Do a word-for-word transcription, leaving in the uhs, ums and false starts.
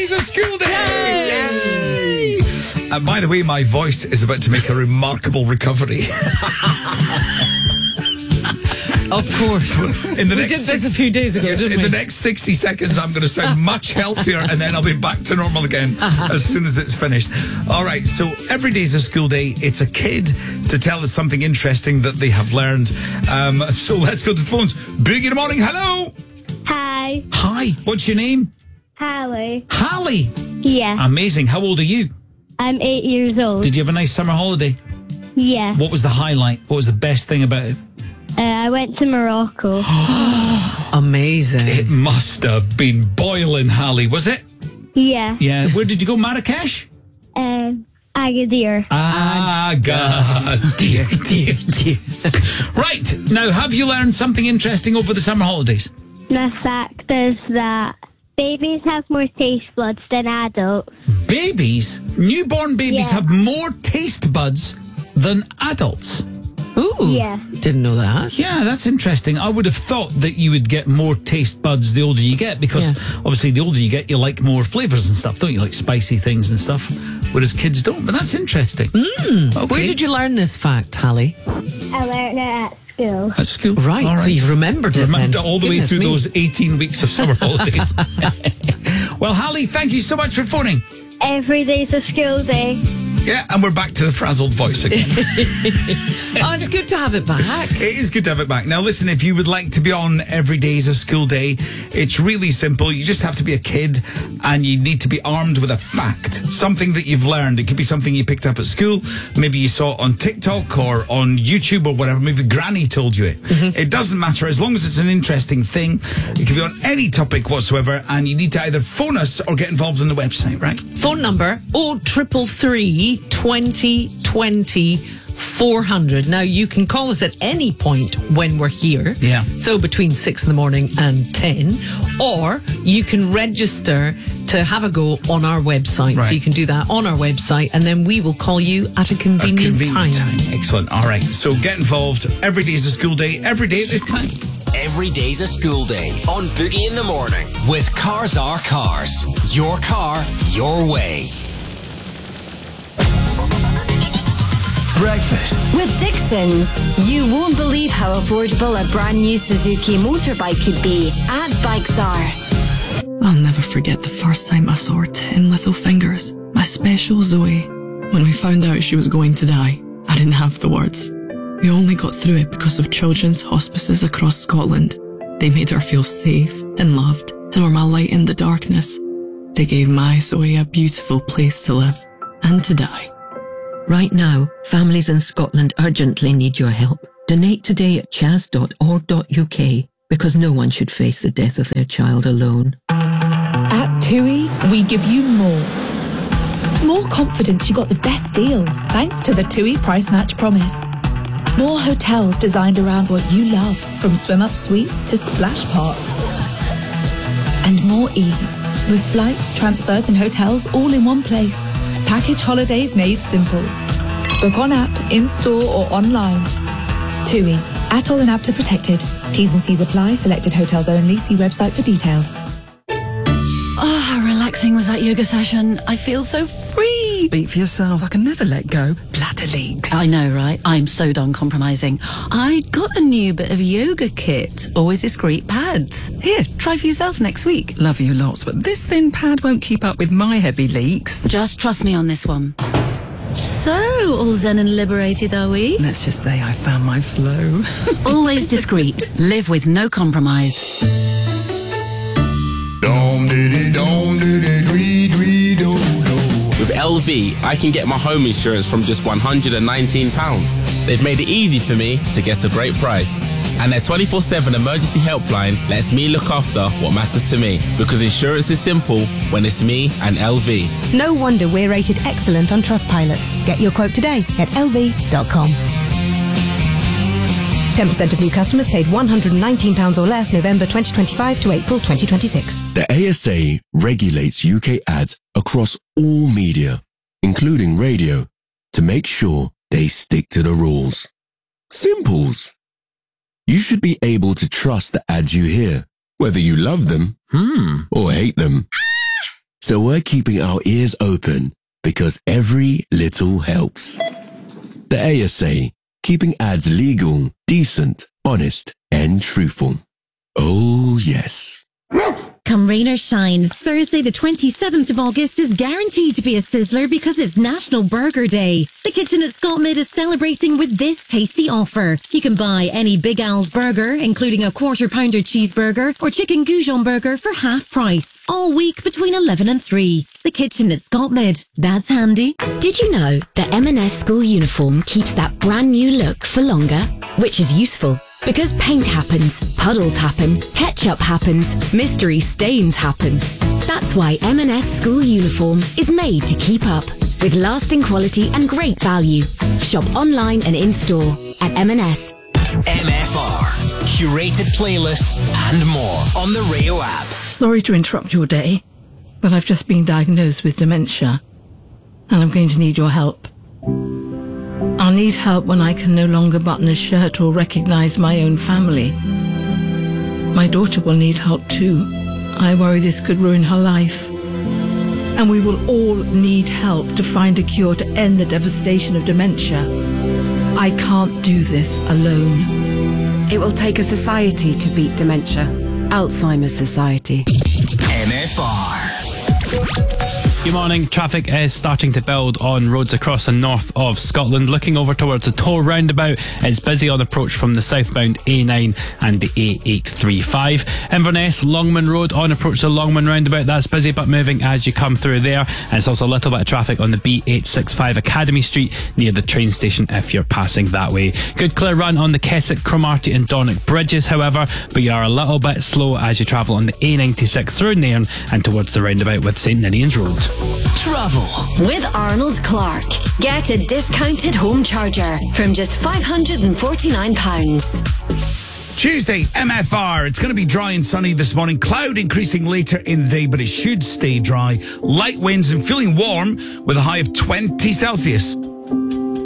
It's a school day! Yay! Yay! And by the way, my voice is about to make a remarkable recovery. Of course. In the we next did this a few days ago, yes, didn't in we? the next sixty seconds, I'm going to sound much healthier, and then I'll be back to normal again uh-huh. as soon as it's finished. All right, so every day's a school day. It's a kid to tell us something interesting that they have learned. Um, so let's go to the phones. Boogie in the morning. Hello. Hi. Hi. What's your name? Hallie. Hallie. Yeah. Amazing. How old are you? I'm eight years old. Did you have a nice summer holiday? Yeah. What was the highlight? What was the best thing about it? Uh, I went to Morocco. Amazing. It must have been boiling, Hallie, was it? Yeah. Yeah. Where did you go, Marrakesh? Uh, Agadir. Agadir. Dear, dear. Right. Now, have you learned something interesting over the summer holidays? The fact is that babies have more taste buds than adults. Babies? Newborn babies Yeah. have more taste buds than adults. Ooh. Yeah. Didn't know that. Yeah, that's interesting. I would have thought that you would get more taste buds the older you get, because Yeah. obviously the older you get, you like more flavours and stuff, don't you? Like spicy things and stuff, whereas kids don't. But that's interesting. Mm. Okay. Where did you learn this fact, Hallie? I learned it at school. At school. Right, All so you've remembered it Remembered then. it all the way Goodness through me. those eighteen weeks of summer holidays. Well, Hallie, thank you so much for phoning. Every day's a school day. Yeah, and we're back to the frazzled voice again. Oh, it's good to have it back. It is good to have it back. Now, listen, if you would like to be on Every Day's a School Day, it's really simple. You just have to be a kid, and you need to be armed with a fact, something that you've learned. It could be something you picked up at school. Maybe you saw it on TikTok or on YouTube or whatever. Maybe Granny told you it. Mm-hmm. It doesn't matter. As long as it's an interesting thing, it can be on any topic whatsoever, and you need to either phone us or get involved in the website, right? Phone number oh triple three twenty twenty four hundred. Now, you can call us at any point when we're here. Yeah. So between six in the morning and ten. Or you can register to have a go on our website. Right. So you can do that on our website, and then we will call you at a convenient, a convenient time. time. Excellent. All right. So get involved. Every day is a school day. Every day at this time. Every day's a school day on Boogie in the Morning with Cars Are Cars. Your car, your way. Breakfast with Dixon's. You won't believe how affordable a brand new Suzuki motorbike could be at Bikes R. I'll never forget the first time I saw her ten little fingers, my special Zoe. When we found out she was going to die, I didn't have the words. We only got through it because of children's hospices across Scotland. They made her feel safe and loved and were my light in the darkness. They gave my Zoe a beautiful place to live and to die. Right now, families in Scotland urgently need your help. Donate today at chas dot org dot U K, because no one should face the death of their child alone. At TUI, we give you more. More confidence you got the best deal, thanks to the TUI Price Match Promise. More hotels designed around what you love, from swim-up suites to splash parks. And more ease, with flights, transfers and hotels all in one place. Package holidays made simple. Book on app, in-store or online. TUI. Atoll and A B T A protected. T's and C's apply. Selected hotels only. See website for details. Oh, how relaxing was that yoga session. I feel so free. Speak for yourself. I can never let go. Bladder leaks. I know, right? I'm so done compromising. I got a new bit of yoga kit. Always discreet pads. Here, try for yourself next week. Love you lots, but this thin pad won't keep up with my heavy leaks. Just trust me on this one. So, all zen and liberated, are we? Let's just say I found my flow. Always discreet. Live with no compromise. With L V, I can get my home insurance from just one hundred nineteen pounds. They've made it easy for me to get a great price. And their twenty-four seven emergency helpline lets me look after what matters to me. Because insurance is simple when it's me and L V. No wonder we're rated excellent on Trustpilot. Get your quote today at L V dot com. ten percent of new customers paid one hundred nineteen pounds or less November twenty twenty-five to April twenty twenty-six. The A S A regulates U K ads across all media, including radio, to make sure they stick to the rules. Simples. You should be able to trust the ads you hear, whether you love them hmm. or hate them. So we're keeping our ears open because every little helps. The A S A, keeping ads legal, decent, honest, and truthful. Oh, yes. Come rain or shine, Thursday the twenty-seventh of August is guaranteed to be a sizzler because it's National Burger Day. The Kitchen at Scotmid is celebrating with this tasty offer. You can buy any Big Al's burger, including a quarter pounder cheeseburger or chicken goujon burger for half price, all week between eleven and three. The Kitchen at Scotmid. That's handy. Did you know that M and S school uniform keeps that brand new look for longer? Which is useful. Because paint happens, puddles happen, ketchup happens, mystery stains happen. That's why M and S school uniform is made to keep up, with lasting quality and great value. Shop online and in-store at M and S. M F R. Curated playlists and more on the Rio app. Sorry to interrupt your day, but I've just been diagnosed with dementia, and I'm going to need your help. I'll need help when I can no longer button a shirt or recognize my own family. My daughter will need help too. I worry this could ruin her life. And we will all need help to find a cure to end the devastation of dementia. I can't do this alone. It will take a society to beat dementia. Alzheimer's Society. M F R. Good morning. Traffic is starting to build on roads across the north of Scotland. Looking over towards the Tor roundabout, it's busy on approach from the southbound A nine and the A eight thirty-five. Inverness, Longman Road on approach to the Longman roundabout. That's busy but moving as you come through there. And it's also a little bit of traffic on the B eight sixty-five Academy Street near the train station if you're passing that way. Good clear run on the Keswick, Cromarty and Donnock bridges, however, but you are a little bit slow as you travel on the A ninety-six through Nairn and towards the roundabout with St Ninian's Road. Travel with Arnold Clark. Get a discounted home charger from just five hundred forty-nine pounds. Tuesday, M F R. It's going to be dry and sunny this morning. Cloud increasing later in the day, but it should stay dry. Light winds and feeling warm with a high of twenty Celsius.